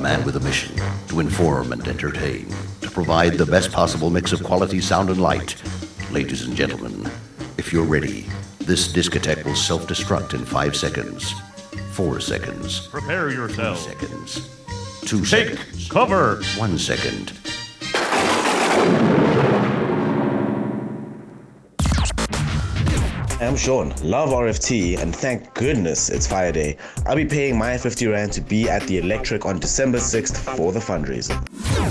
man with a mission to inform and entertain, to provide the best possible mix of quality, sound, and light. Ladies and gentlemen, if you're ready, this discotheque will self-destruct in 5 seconds. 4 seconds. Prepare 3 yourself. seconds. 2 Take seconds. cover. 1 second. I'm Sean, love RFT, and thank goodness it's Fire Day. I'll be paying my 50 Rand to be at the Electric on December 6th for the fundraiser.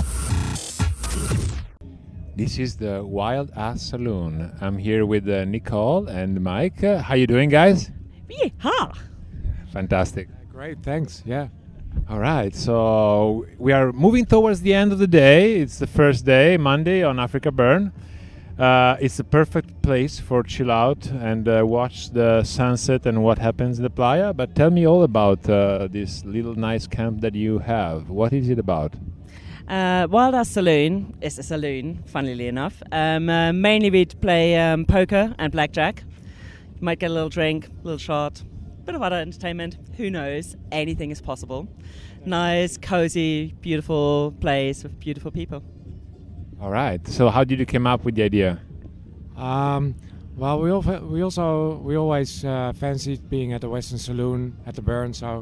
This is the Wild Ass Saloon. I'm here with Nicole and Mike. How you doing, guys? Yeehaw! Fantastic. Great, thanks. Yeah. All right, so we are moving towards the end of the day. It's the first day, Monday, on Africa Burn. It's the perfect place for chill out and watch the sunset and what happens in the playa. But tell me all about this little nice camp that you have. What is it about? Wild Ass Saloon is a saloon, funnily enough. Mainly we'd play poker and blackjack. You might get a little drink, a little shot, bit of other entertainment. Who knows? Anything is possible. Nice, cozy, beautiful place with beautiful people. All right. So how did you come up with the idea? Well, we always fancied being at the Western Saloon at the Burn, so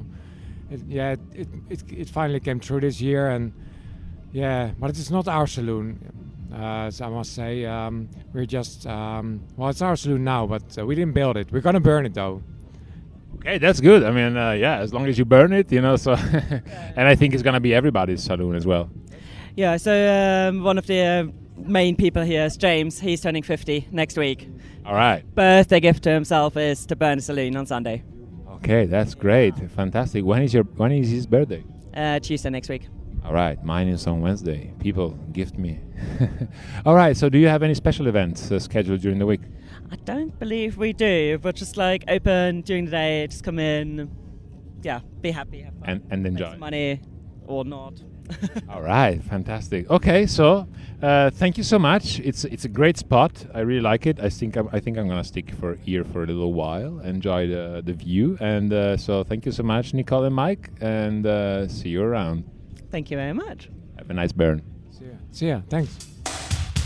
it finally came through this year, and yeah, but it's not our saloon. So I must say, we're just it's our saloon now, but we didn't build it. We're gonna burn it though. Okay, that's good. I mean, yeah, as long as you burn it, you know. So, and I think it's gonna be everybody's saloon as well. Yeah, so one of the main people here is James. He's turning 50 next week. All right. Birthday gift to himself is to burn a saloon on Sunday. Okay, that's great. Fantastic. When is his birthday? Tuesday next week. All right, mine is on Wednesday. People, gift me. All right, so do you have any special events scheduled during the week? I don't believe we do. We're just like open during the day, just come in, yeah, be happy, have fun. And enjoy. Make some money or not. All right, fantastic. Okay, so thank you so much. It's a great spot. I really like it. I think I'm gonna stick here for a little while. Enjoy the view, and so thank you so much, Nicole and Mike, and see you around. Thank you very much. Have a nice burn. See ya. Thanks.